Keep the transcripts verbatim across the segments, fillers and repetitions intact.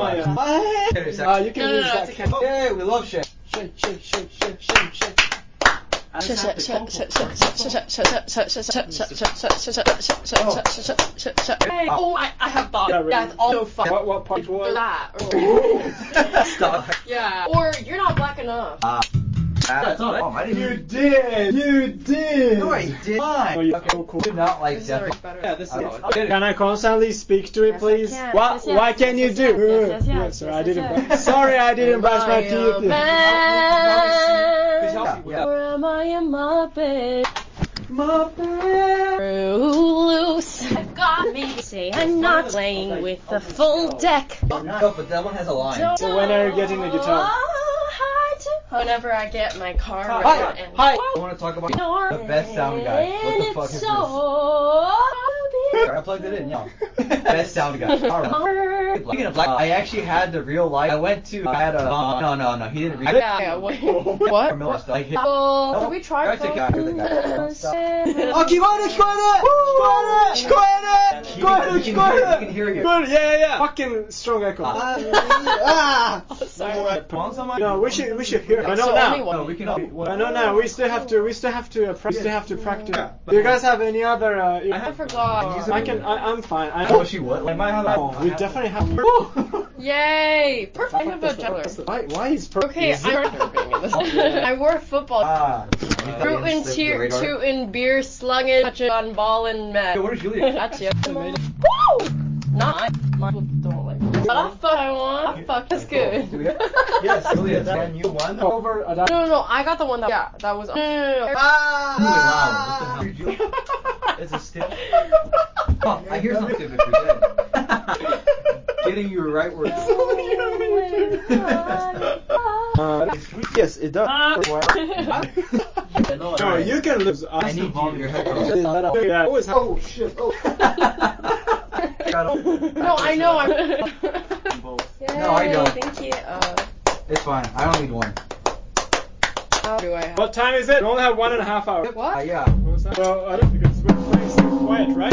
yeah. What? Uh, you can No, no, use no, that. it's okay. Yay, we love shake. Shake, shake, shake, shake, shake, shake. Shut shut shut shut shut shut shut shut shut shut shut shut shut shut shut shut shut shut shut. Oh, I I have thought. That's also fun. What what part was That. Stop. Yeah. Or you're not black enough. Ah. That's not oh, I didn't You did! You did! No, I did. Oh, you okay, cool. Do not like This is that. already better. Yeah, this is. Okay, can I constantly speak to it, Yes, please? I can. What? Yes, yes, Why yes, can yes, you yes, do? yes, yes, yes, sorry, I yes, didn't. yes, brush- Sorry, I didn't brush my teeth. Yeah. Or am I a Muppet? Muppet. Loose. I've got me. Say I'm not playing with the full deck. No, but that one has a line. So when are you getting the guitar? Whenever I get my car Hi. ready and Hi. I want to talk about the best sound guy. What the fuck is this? so I plugged it in, yo. Best sound guy. Alright. Speaking of black, I actually had the real life. I went to, I had a, uh, no, no, no, he didn't read it. Yeah, yeah, wait. What? Miller stuff. Like, Oh, did we try That's a guy, you're the guy. Stop. あ、聞こえる聞こえる聞こえる聞こえる聞こえる聞こえる He can hear you. Good, yeah, yeah, yeah. Fucking strong echo. Ah. Sorry. No, we should, we should hear. I know So only now. one. No, we can. I know now. We still have to, we still have to, uh, pra- still have to practice. Do you guys have any other? Uh, I forgot. I can. I, I'm fine. I Oh, she what? I might have Oh, we definitely have. Yay! Perfect. I have a juggler. Why? Why is per- Okay, is I, it- I wore football. Ah. Fruit and tear, toot and beer, slung in, touch it on ball and Hey, met. what is Julia? That's it. Woo! Not my people don't like me. But I fuck I want. I fuck is good. Do we have- Yes, Julia, then you won. over? A No, no, no, I got the one that, yeah, that was, no, no, no, no. Ah! Really loud. What the hell? It's a stick. Oh, I hear something if you're dead. Getting you right where it's Uh, yes, it does. No, you can lose. I need you your headphones. Yeah, always. Oh shit! Oh. No, I know, I'm... No, I don't. Thank you. Uh, It's fine. I don't need one. how do I have... What time is it? We only have one and a half hours. What? Uh, yeah. What was that? Well, I don't think it's we're playing so quiet, right?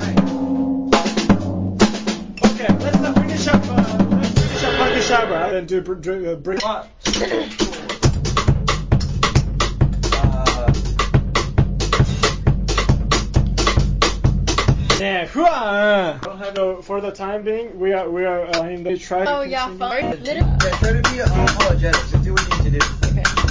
Okay, let's uh, finish up. Uh, let's finish up Punky Shabra and do br- dr- uh, bring. Uh, Yeah, hua! Don't have no, for the time being, we are we are uh, in the try. Oh, yeah, fine. Little... yeah, try to be unapologetic. Just do what you need to do. Okay.